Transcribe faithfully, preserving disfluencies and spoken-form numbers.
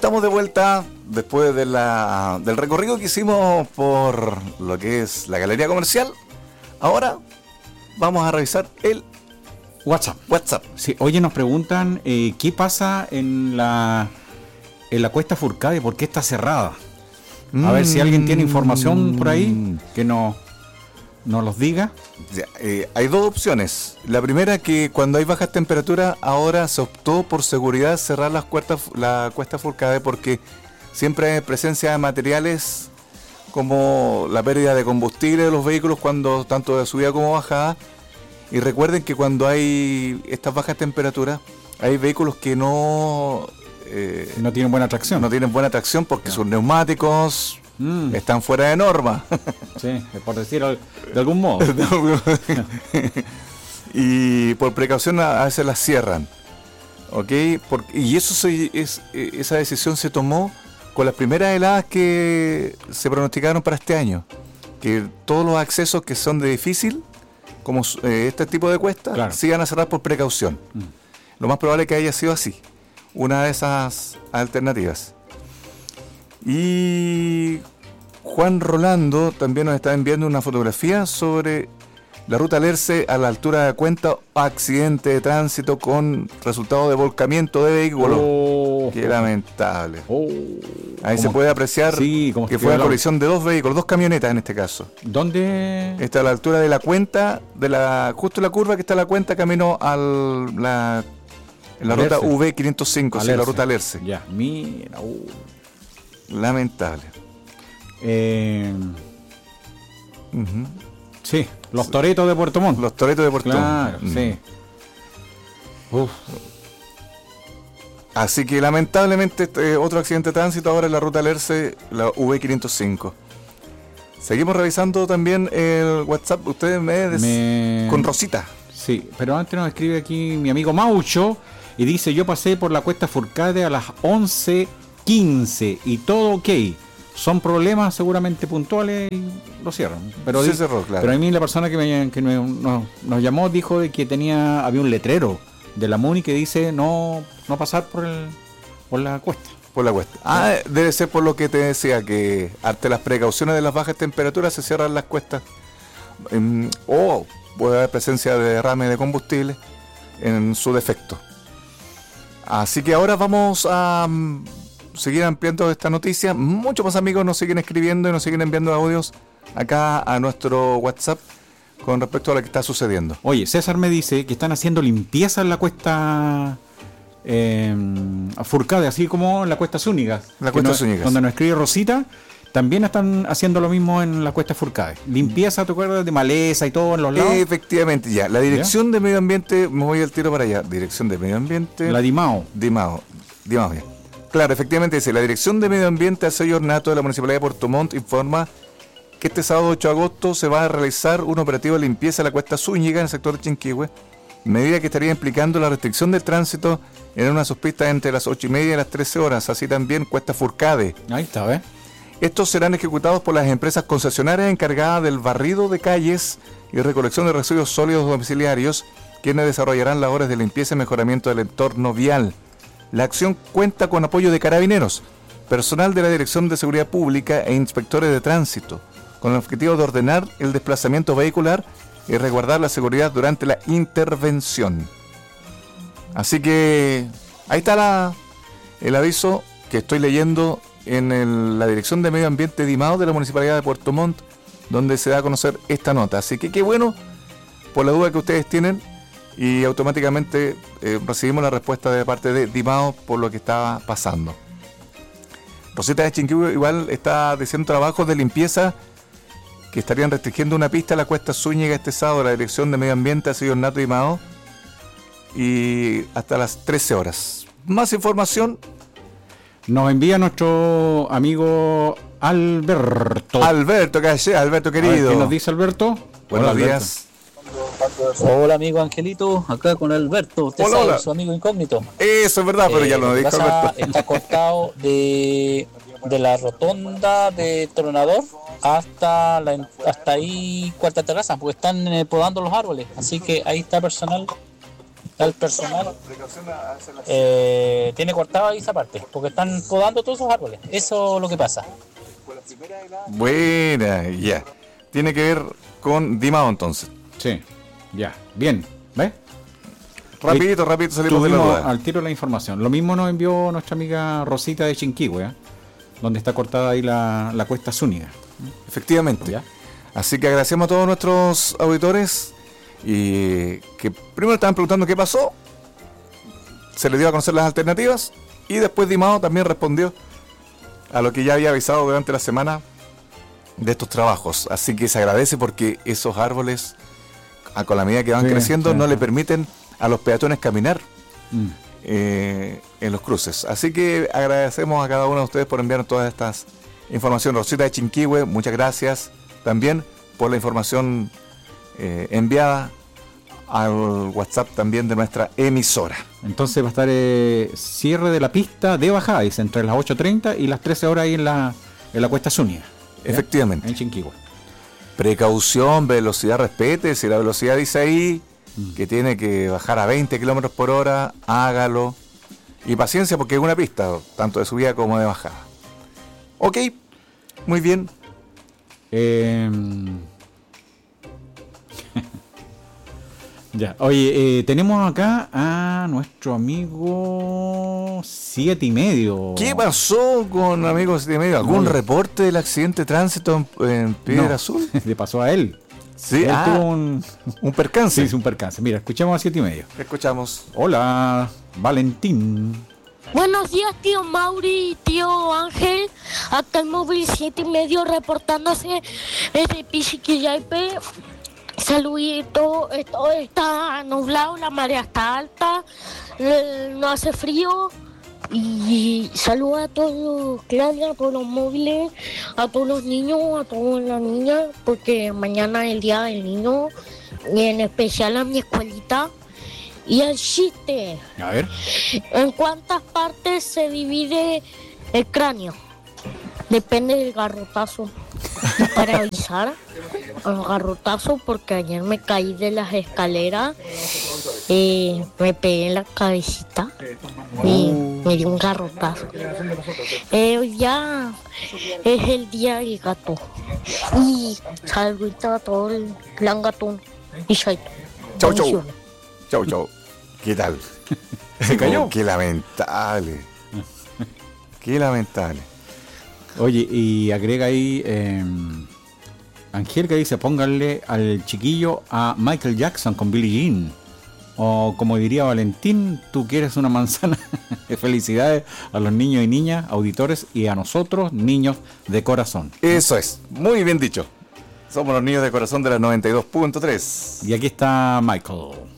estamos de vuelta después de la, del recorrido que hicimos por lo que es la galería comercial. Ahora vamos a revisar el WhatsApp. WhatsApp. Sí, oye, nos preguntan eh, qué pasa en la en la Cuesta Furcade, por qué está cerrada. A mm. ver si alguien tiene información por ahí que nos no los diga. Ya, eh, hay dos opciones. La primera, que cuando hay bajas temperaturas, ahora se optó por seguridad cerrar las cuestas, la Cuesta Furcade, porque siempre hay presencia de materiales como la pérdida de combustible de los vehículos, cuando tanto de subida como bajada. Y recuerden que cuando hay estas bajas temperaturas, hay vehículos que no eh, no tienen buena tracción. No tienen buena tracción porque no. sus neumáticos mm. están fuera de norma. Sí, por decirlo de algún modo. Y por precaución a veces las cierran. ¿Ok? Por, y eso se, es, esa decisión se tomó con las primeras heladas que se pronosticaron para este año. Que todos los accesos que son de difícil, como eh, este tipo de cuestas, claro, sigan a cerrar por precaución. Mm. Lo más probable es que haya sido así, una de esas alternativas. Y Juan Rolando también nos está enviando una fotografía sobre la ruta Alerce a la altura de Cuenta, accidente de tránsito con resultado de volcamiento de vehículos. Oh, Qué oh, lamentable. Oh, Ahí se puede apreciar sí, que fue una colisión de dos vehículos, dos camionetas en este caso. ¿Dónde? Está a la altura de la Cuenta, de la justo la curva que está la Cuenta, camino a la, en la Alerce. Ruta V quinientos cinco, sí, la ruta Alerce. Ya, mira. Uh. Lamentable. Eh, uh-huh. Sí, los Toretos de Puerto Montt. Los Toretos de Puerto Montt. Claro, mm. sí. Uf. Así que lamentablemente eh, otro accidente de tránsito ahora en la ruta Alerce, la V quinientos cinco. Seguimos revisando también el WhatsApp. Ustedes me, des... me... con Rosita. Sí, pero antes nos escribe aquí mi amigo Maucho y dice: yo pasé por la Cuesta Furcade a las once quince y todo ok. Son problemas seguramente puntuales y lo cierran. Pero, sí, di, cerró, claro. pero a mí la persona que, me, que me, nos, nos llamó dijo de que tenía había un letrero de la MUNI que dice no no pasar por el por la cuesta. Por la cuesta. Ah, sí. Debe ser por lo que te decía, que ante las precauciones de las bajas temperaturas se cierran las cuestas. Um, o puede haber presencia de derrame de combustible en su defecto. Así que ahora vamos a um, seguir ampliando esta noticia. Muchos más amigos nos siguen escribiendo y nos siguen enviando audios acá a nuestro WhatsApp con respecto a lo que está sucediendo. Oye, César me dice que están haciendo limpieza en la cuesta eh, Furcade, así como en la cuesta Zúñiga. La cuesta no, Zúñiga. Donde nos escribe Rosita, también están haciendo lo mismo en la cuesta Furcade. Limpieza, ¿te acuerdas? De maleza y todo en los lados. Efectivamente, ya. La Dirección ¿Ya? de Medio Ambiente, me voy al tiro para allá. Dirección de Medio Ambiente. La DIMAO. DIMAO. DIMAO, bien. Claro, efectivamente dice: la Dirección de Medio Ambiente, Aseo y Ornato de la Municipalidad de Puerto Montt informa que este sábado ocho de agosto se va a realizar un operativo de limpieza en la cuesta Zúñiga, en el sector de Chinquihue, medida que estaría implicando la restricción del tránsito en una sospita entre las ocho y media y las trece horas, así también cuesta Furcade. Ahí está, ¿ves? Estos serán ejecutados por las empresas concesionarias encargadas del barrido de calles y recolección de residuos sólidos domiciliarios, quienes desarrollarán labores de limpieza y mejoramiento del entorno vial. La acción cuenta con apoyo de carabineros, personal de la Dirección de Seguridad Pública e inspectores de tránsito, con el objetivo de ordenar el desplazamiento vehicular y resguardar la seguridad durante la intervención. Así que ahí está la, el aviso que estoy leyendo en el, la Dirección de Medio Ambiente DIMAO de la Municipalidad de Puerto Montt, donde se da a conocer esta nota. Así que qué bueno, por la duda que ustedes tienen, y automáticamente eh, recibimos la respuesta de parte de DIMAO por lo que estaba pasando. Rosita de Chinquihue igual está haciendo trabajos de limpieza que estarían restringiendo una pista a la cuesta Zúñiga este sábado, la Dirección de Medio Ambiente, Aseo y Ornato DIMAO, y hasta las trece horas. Más información nos envía nuestro amigo Alberto. Alberto, calle, Alberto querido. ¿Qué nos dice Alberto? Buenos Hola, días. Alberto. Hola amigo Angelito, acá con Alberto, usted hola, sabe, hola. Su amigo incógnito. Eso es verdad, pero eh, ya lo dijo Alberto. Está cortado de, de la rotonda de Tronador hasta la, hasta ahí Cuarta Terraza, porque están eh, podando los árboles, así que ahí está personal al personal eh, tiene cortado ahí esa parte, porque están podando todos esos árboles. Eso es lo que pasa. Buena, ya. Tiene que ver con Dimao entonces. Sí, ya, bien, ¿ves? Rapidito, rapidito salimos de la Tuvimos duda. al tiro la información. Lo mismo nos envió nuestra amiga Rosita de Chinquihue, ¿eh? Donde está cortada ahí la, la cuesta Zúñiga. Efectivamente. ¿Ya? Así que agradecemos a todos nuestros auditores y que primero estaban preguntando qué pasó. Se les dio a conocer las alternativas y después Dimao también respondió a lo que ya había avisado durante la semana de estos trabajos. Así que se agradece porque esos árboles, a con la medida que van Sí, creciendo, sí, no sí. le permiten a los peatones caminar Mm. eh, en los cruces. Así que agradecemos a cada uno de ustedes por enviarnos todas estas informaciones. Rosita de Chinquihue, muchas gracias también por la información eh, enviada al WhatsApp también de nuestra emisora. Entonces va a estar eh, cierre de la pista de bajada, dice, entre las ocho treinta y las trece horas ahí en la, en la cuesta Zúñiga. ¿Ya? Efectivamente. En Chinquihue. Precaución, velocidad, respete. Si la velocidad dice ahí que tiene que bajar a veinte kilómetros por hora, hágalo. Y paciencia porque es una pista, tanto de subida como de bajada. Ok, muy bien. Eh, ya, oye, eh, tenemos acá a nuestro amigo Siete y Medio. ¿Qué pasó con amigos siete y medio? ¿Algún No. reporte del accidente de tránsito en, en Piedra No, Azul? Le pasó a él. Sí, Él ah, tuvo un, un percance. sí, hizo un percance. Mira, escuchemos a Siete y Medio. Escuchamos. Hola, Valentín. Buenos días, tío Mauri y tío Ángel. Acá el móvil siete y medio reportándose desde Pichiquillaipe. Saludito, esto está nublado, la marea está alta, eh, no hace frío. Y saludo a todos, Claudia, a todos los móviles, a todos los niños, a todas las niñas, porque mañana es el día del niño, y en especial a mi escuelita. Y el chiste. A ver. ¿En cuántas partes se divide el cráneo? Depende del garrotazo. Y para avisar, el garrotazo, porque ayer me caí de las escaleras, eh, me pegué en la cabecita y me dio un garrotazo. Eh, hoy ya es el día del gato. Y saludito a todo el plan gatón. Y chaito. Chau, chau. Bendiciones. Chau, chau. ¿Qué tal? ¿Se cayó? Oh, qué lamentable. Qué lamentable. Oye, y agrega ahí, eh, Angélica dice, pónganle al chiquillo a Michael Jackson con Billie Jean. O como diría Valentín, tú quieres una manzana. Felicidades a los niños y niñas, auditores, y a nosotros, niños de corazón. Eso es. Muy bien dicho. Somos los niños de corazón de la noventa y dos punto tres. Y aquí está Michael.